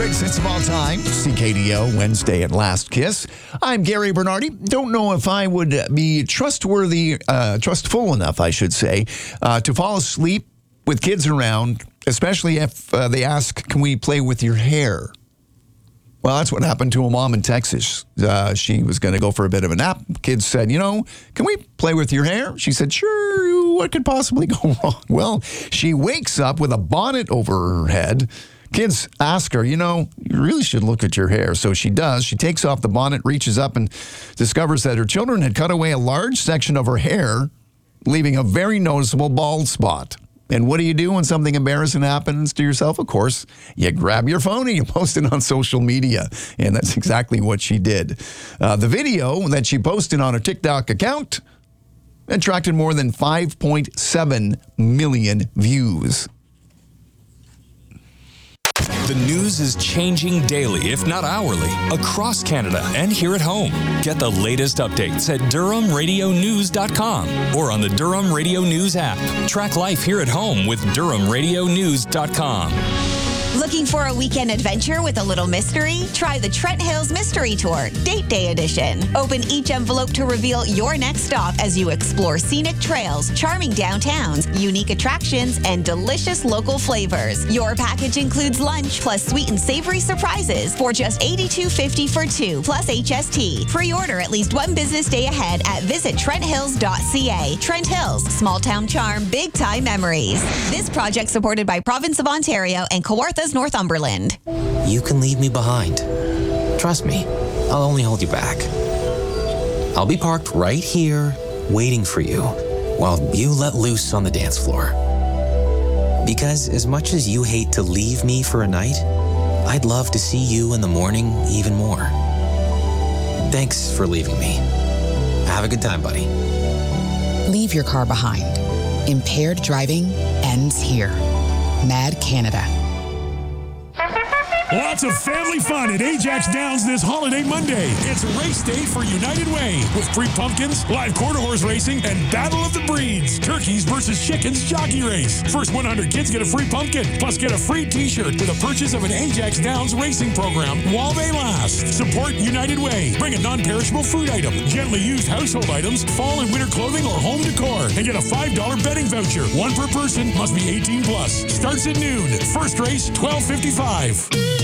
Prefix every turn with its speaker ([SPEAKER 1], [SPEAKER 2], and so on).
[SPEAKER 1] greatest hits of all time, CKDO, Wednesday at Last Kiss. I'm Gary Bernardi. Don't know if I would be trustful enough, I should say, to fall asleep with kids around, especially if they ask, can we play with your hair? Well, that's what happened to a mom in Texas. She was going to go for a bit of a nap. Kids said, can we play with your hair? She said, sure, what could possibly go wrong? Well, she wakes up with a bonnet over her head. Kids ask her, you really should look at your hair. So she does. She takes off the bonnet, reaches up, and discovers that her children had cut away a large section of her hair, leaving a very noticeable bald spot. And what do you do when something embarrassing happens to yourself? Of course, you grab your phone and you post it on social media. And that's exactly what she did. The video that she posted on her TikTok account attracted more than 5.7 million views.
[SPEAKER 2] The news is changing daily, if not hourly, across Canada and here at home. Get the latest updates at DurhamRadioNews.com or on the Durham Radio News app. Track life here at home with DurhamRadioNews.com.
[SPEAKER 3] Looking for a weekend adventure with a little mystery? Try the Trent Hills Mystery Tour, Date Day Edition. Open each envelope to reveal your next stop as you explore scenic trails, charming downtowns, unique attractions, and delicious local flavors. Your package includes lunch plus sweet and savory surprises for just $82.50 for two, plus HST. Pre-order at least one business day ahead at visittrenthills.ca. Trent Hills, small town charm, big time memories. This project supported by Province of Ontario and Kawartha's Northumberland.
[SPEAKER 4] You can leave me behind. Trust me, I'll only hold you back. I'll be parked right here, waiting for you, while you let loose on the dance floor. Because as much as you hate to leave me for a night, I'd love to see you in the morning even more. Thanks for leaving me. Have a good time, buddy.
[SPEAKER 5] Leave your car behind. Impaired driving ends here. Mad Canada.
[SPEAKER 6] Lots of family fun at Ajax Downs this holiday Monday. It's race day for United Way with free pumpkins, live quarter horse racing, and Battle of the Breeds. Turkeys versus chickens jockey race. First 100 kids get a free pumpkin, plus get a free t-shirt with a purchase of an Ajax Downs racing program while they last. Support United Way. Bring a non-perishable food item, gently used household items, fall and winter clothing, or home decor, and get a $5 betting voucher. One per person, must be 18 plus. Starts at noon. First race, $12.55.